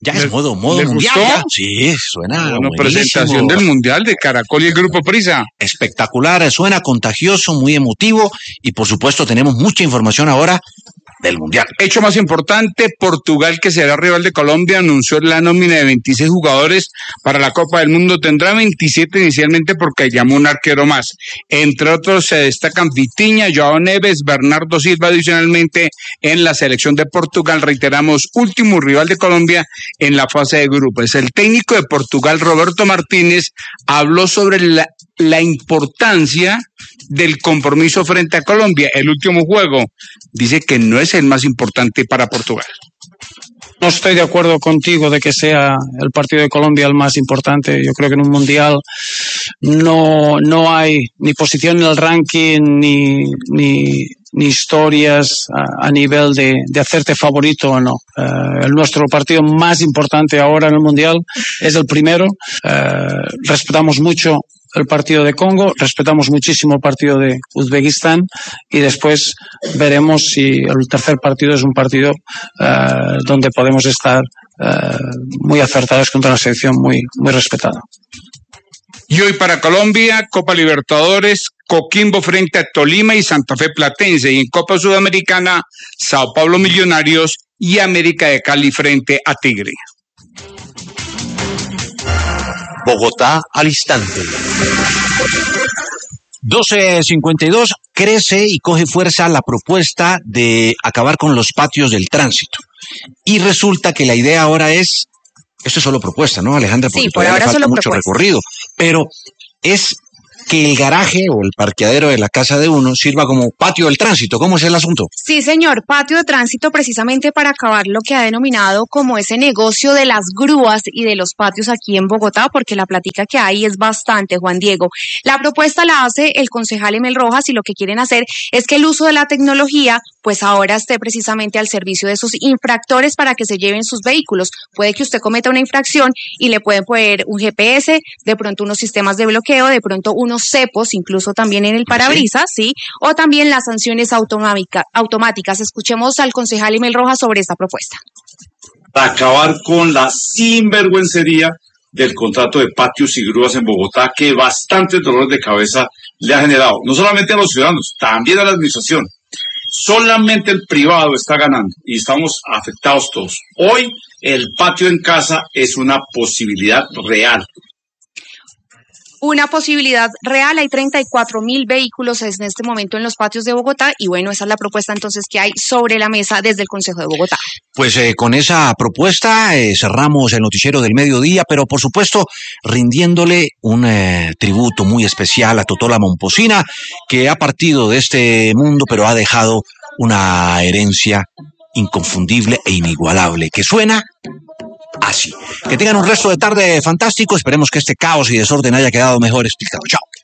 Ya es modo mundial. ¿Gustó? Ya. Sí, suena Bueno, buenísimo. presentación del Mundial de Caracol y el Grupo Prisa. Espectacular, suena contagioso, muy emotivo y por supuesto tenemos mucha información ahora del Mundial. Hecho más importante, Portugal, que será rival de Colombia, anunció la nómina de 26 jugadores para la Copa del Mundo. Tendrá 27 inicialmente porque llamó un arquero más. Entre otros se destacan Vitinha, Joao Neves, Bernardo Silva, adicionalmente en la selección de Portugal. Reiteramos, último rival de Colombia en la fase de grupos. El técnico de Portugal, Roberto Martínez, habló sobre la importancia del compromiso frente a Colombia. El último juego dice que no es el más importante para Portugal. No estoy de acuerdo contigo de que sea el partido de Colombia el más importante. Yo creo que en un mundial no hay ni posición en el ranking ni historias a nivel de hacerte favorito o no. Nuestro partido más importante ahora en el mundial es el primero. Respetamos mucho el partido de Congo, respetamos muchísimo el partido de Uzbekistán y después veremos si el tercer partido es un partido donde podemos estar muy acertados contra una selección muy respetada. Y hoy para Colombia, Copa Libertadores, Coquimbo frente a Tolima y Santa Fe Platense. Y en Copa Sudamericana, Sao Paulo Millonarios y América de Cali frente a Tigre. Bogotá al instante. 12:52, crece y coge fuerza la propuesta de acabar con los patios del tránsito. Y resulta que la idea ahora es, esto es solo propuesta, ¿no, Alejandra? Porque Sí, por todavía ahora le falta solo mucho propuesta. recorrido, pero es que el garaje o el parqueadero de la casa de uno sirva como patio del tránsito. ¿Cómo es el asunto? Sí, señor, patio de tránsito precisamente para acabar lo que ha denominado como ese negocio de las grúas y de los patios aquí en Bogotá, porque la plática que hay es bastante, Juan Diego. La propuesta la hace el concejal Emel Rojas y lo que quieren hacer es que el uso de la tecnología pues ahora esté precisamente al servicio de esos infractores para que se lleven sus vehículos. Puede que usted cometa una infracción y le pueden poner un GPS, de pronto unos sistemas de bloqueo, de pronto unos cepos, incluso también en el parabrisas, ¿sí? O también las sanciones automáticas. Escuchemos al concejal Emel Rojas sobre esta propuesta. Para acabar con la sinvergüencería del contrato de patios y grúas en Bogotá, que bastante dolor de cabeza le ha generado, no solamente a los ciudadanos, también a la administración. Solamente el privado está ganando y estamos afectados todos. Hoy el patio en casa es una posibilidad real. Una posibilidad real, hay 34,000 vehículos en este momento en los patios de Bogotá y bueno, esa es la propuesta entonces que hay sobre la mesa desde el Consejo de Bogotá. Pues con esa propuesta cerramos el noticiero del mediodía, pero por supuesto rindiéndole un tributo muy especial a Totola Momposina, que ha partido de este mundo, pero ha dejado una herencia inconfundible e inigualable, que suena así. Que tengan un resto de tarde fantástico, esperemos que este caos y desorden haya quedado mejor explicado. Chao.